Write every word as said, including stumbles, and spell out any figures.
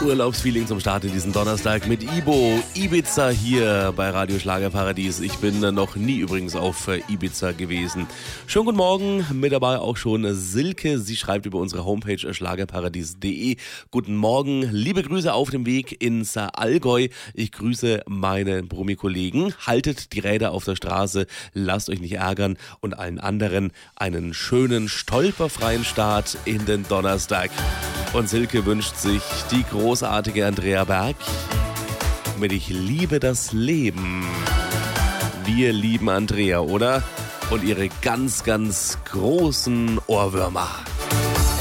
Urlaubsfeeling zum Start in diesen Donnerstag mit Ibo. Ibiza hier bei Radio Schlagerparadies. Ich bin noch nie übrigens auf Ibiza gewesen. Schönen guten Morgen, mit dabei auch schon Silke. Sie schreibt über unsere Homepage schlagerparadies punkt de. Guten Morgen, liebe Grüße auf dem Weg ins Allgäu. Ich grüße meine Brummi-Kollegen. Haltet die Räder auf der Straße, lasst euch nicht ärgern und allen anderen einen schönen, stolperfreien Start in den Donnerstag. Und Silke wünscht sich die großartige Andrea Berg mit Ich liebe das Leben. Wir lieben Andrea, oder? Und ihre ganz, ganz großen Ohrwürmer.